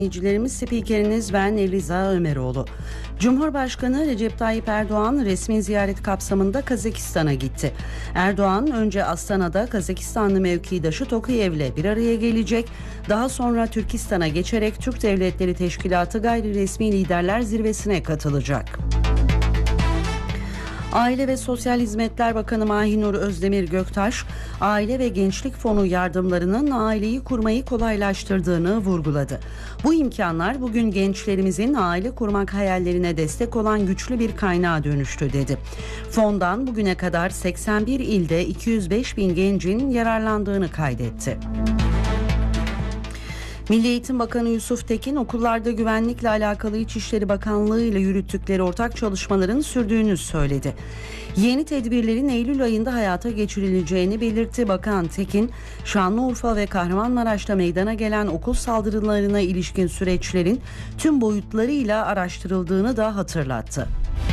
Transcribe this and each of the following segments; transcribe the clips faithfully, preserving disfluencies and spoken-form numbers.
Dinleyicilerimiz, spikeriniz ben Eliza Ömeroğlu. Cumhurbaşkanı Recep Tayyip Erdoğan resmi ziyaret kapsamında Kazakistan'a gitti. Erdoğan önce Astana'da Kazakistanlı mevkidaşı Tokayev'le bir araya gelecek. Daha sonra Türkistan'a geçerek Türk Devletleri Teşkilatı Gayri Resmi Liderler Zirvesi'ne katılacak. Aile ve Sosyal Hizmetler Bakanı Mahinur Özdemir Göktaş, Aile ve Gençlik Fonu yardımlarının aileyi kurmayı kolaylaştırdığını vurguladı. Bu imkanlar bugün gençlerimizin aile kurmak hayallerine destek olan güçlü bir kaynağa dönüştü dedi. Fondan bugüne kadar seksen bir ilde iki yüz beş bin gencin yararlandığını kaydetti. Milli Eğitim Bakanı Yusuf Tekin, okullarda güvenlikle alakalı İçişleri Bakanlığı ile yürüttükleri ortak çalışmaların sürdüğünü söyledi. Yeni tedbirlerin Eylül ayında hayata geçirileceğini belirtti. Bakan Tekin, Şanlıurfa ve Kahramanmaraş'ta meydana gelen okul saldırılarına ilişkin süreçlerin tüm boyutlarıyla araştırıldığını da hatırlattı.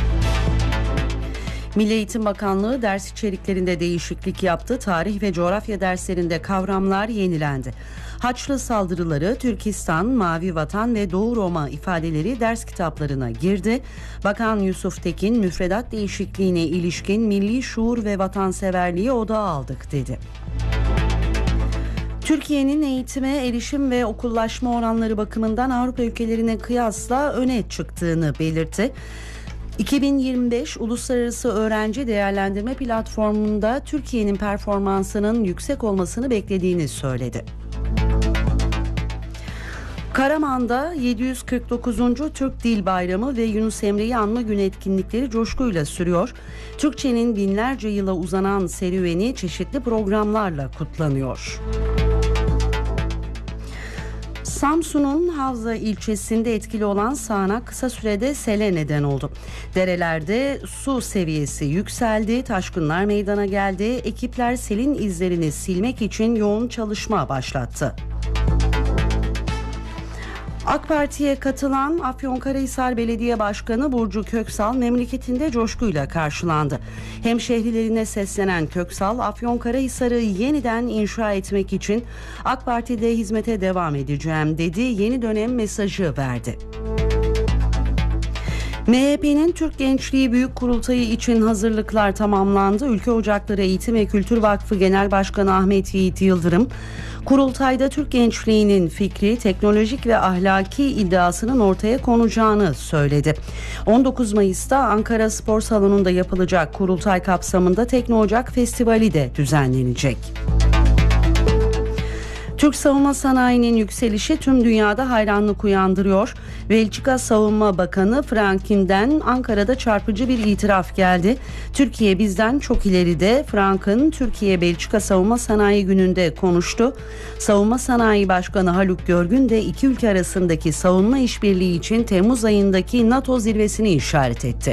Milli Eğitim Bakanlığı ders içeriklerinde değişiklik yaptı. Tarih ve coğrafya derslerinde kavramlar yenilendi. Haçlı saldırıları, Türkistan, Mavi Vatan ve Doğu Roma ifadeleri ders kitaplarına girdi. Bakan Yusuf Tekin, müfredat değişikliğine ilişkin milli şuur ve vatanseverliği odağa aldık dedi. Türkiye'nin eğitime erişim ve okullaşma oranları bakımından Avrupa ülkelerine kıyasla öne çıktığını belirtti. iki bin yirmi beş Uluslararası Öğrenci Değerlendirme Platformu'nda Türkiye'nin performansının yüksek olmasını beklediğini söyledi. Karaman'da yedi yüz kırk dokuzuncu Türk Dil Bayramı ve Yunus Emre'yi anma günü etkinlikleri coşkuyla sürüyor. Türkçenin binlerce yıla uzanan serüveni çeşitli programlarla kutlanıyor. Samsun'un Havza ilçesinde etkili olan sağanak kısa sürede sele neden oldu. Derelerde su seviyesi yükseldi, taşkınlar meydana geldi. Ekipler selin izlerini silmek için yoğun çalışma başlattı. AK Parti'ye katılan Afyonkarahisar Belediye Başkanı Burcu Köksal memleketinde coşkuyla karşılandı. Hemşehrilerine seslenen Köksal, Afyonkarahisar'ı yeniden inşa etmek için AK Parti'de hizmete devam edeceğim dedi, yeni dönem mesajı verdi. M H P'nin Türk Gençliği Büyük Kurultayı için hazırlıklar tamamlandı. Ülke Ocakları Eğitim ve Kültür Vakfı Genel Başkanı Ahmet Yiğit Yıldırım, kurultayda Türk gençliğinin fikri, teknolojik ve ahlaki iddiasının ortaya konacağını söyledi. on dokuz Mayıs'ta Ankara Spor Salonu'nda yapılacak kurultay kapsamında Tekno Ocak Festivali de düzenlenecek. Türk savunma sanayinin yükselişi tüm dünyada hayranlık uyandırıyor. Belçika Savunma Bakanı Frank'den Ankara'da çarpıcı bir itiraf geldi. Türkiye bizden çok ileride. Frank'ın Türkiye-Belçika Savunma Sanayi Günü'nde konuştu. Savunma Sanayi Başkanı Haluk Görgün de iki ülke arasındaki savunma işbirliği için Temmuz ayındaki NATO zirvesini işaret etti.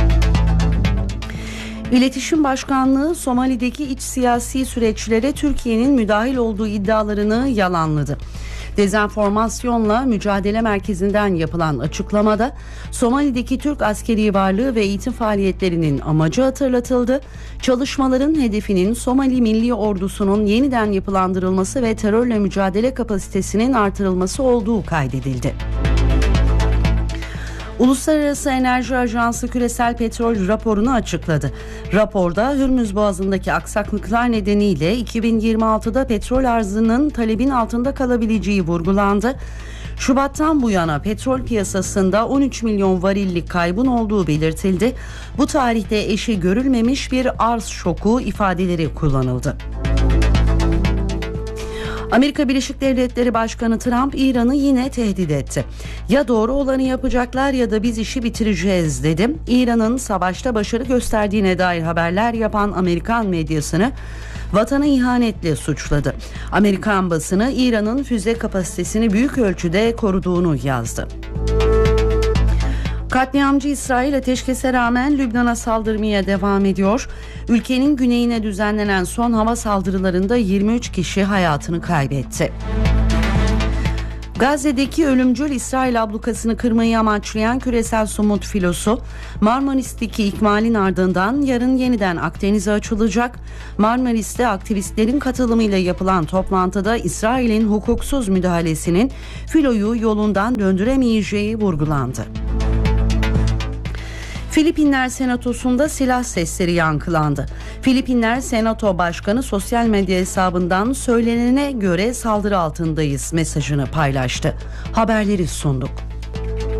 İletişim Başkanlığı Somali'deki iç siyasi süreçlere Türkiye'nin müdahil olduğu iddialarını yalanladı. Dezenformasyonla Mücadele Merkezi'nden yapılan açıklamada Somali'deki Türk askeri varlığı ve eğitim faaliyetlerinin amacı hatırlatıldı. Çalışmaların hedefinin Somali Milli Ordusu'nun yeniden yapılandırılması ve terörle mücadele kapasitesinin artırılması olduğu kaydedildi. Uluslararası Enerji Ajansı küresel petrol raporunu açıkladı. Raporda Hürmüz Boğazı'ndaki aksaklıklar nedeniyle iki bin yirmi altıda petrol arzının talebin altında kalabileceği vurgulandı. Şubat'tan bu yana petrol piyasasında on üç milyon varillik kaybın olduğu belirtildi. Bu tarihte eşi görülmemiş bir arz şoku ifadeleri kullanıldı. Amerika Birleşik Devletleri Başkanı Trump İran'ı yine tehdit etti. Ya doğru olanı yapacaklar ya da biz işi bitireceğiz dedi. İran'ın savaşta başarı gösterdiğine dair haberler yapan Amerikan medyasını vatana ihanetle suçladı. Amerikan basını İran'ın füze kapasitesini büyük ölçüde koruduğunu yazdı. Katliamcı İsrail ateşkese rağmen Lübnan'a saldırmaya devam ediyor. Ülkenin güneyine düzenlenen son hava saldırılarında yirmi üç kişi hayatını kaybetti. Gazze'deki ölümcül İsrail ablukasını kırmayı amaçlayan küresel somut filosu Marmaris'teki ikmalin ardından yarın yeniden Akdeniz'e açılacak. Marmaris'te aktivistlerin katılımıyla yapılan toplantıda İsrail'in hukuksuz müdahalesinin filoyu yolundan döndüremeyeceği vurgulandı. Filipinler Senatosu'nda silah sesleri yankılandı. Filipinler Senato Başkanı sosyal medya hesabından söylenene göre saldırı altındayız mesajını paylaştı. Haberleri sunduk.